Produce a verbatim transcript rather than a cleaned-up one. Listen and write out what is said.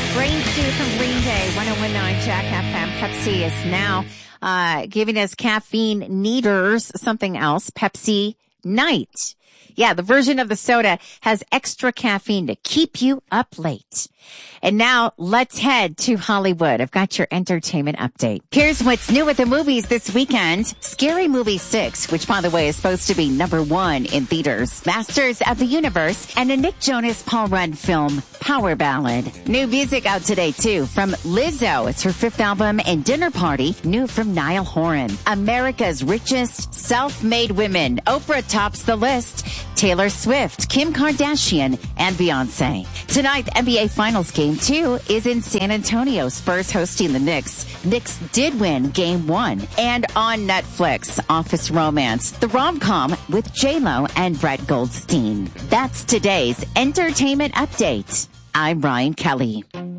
Brain Stew from Green Day, one oh one point nine Jack F M. Pepsi is now uh giving us caffeine neaters, something else, Pepsi Night. Yeah, the version of the soda has extra caffeine to keep you up late. And now let's head to Hollywood. I've got your entertainment update. Here's what's new at the movies this weekend. Scary Movie six, which by the way is supposed to be number one in theaters. Masters of the Universe and a Nick Jonas Paul Rudd film, Power Ballad. New music out today too from Lizzo. It's her fifth album, and Dinner Party, new from Niall Horan. America's Richest Self-Made Women. Oprah tops the list. Taylor Swift, Kim Kardashian, and Beyonce. Tonight, the N B A Finals Game two is in San Antonio. Spurs hosting the Knicks. Knicks did win Game one. And on Netflix, Office Romance, the rom-com with J-Lo and Brett Goldstein. That's today's entertainment update. I'm Ryan Kelly.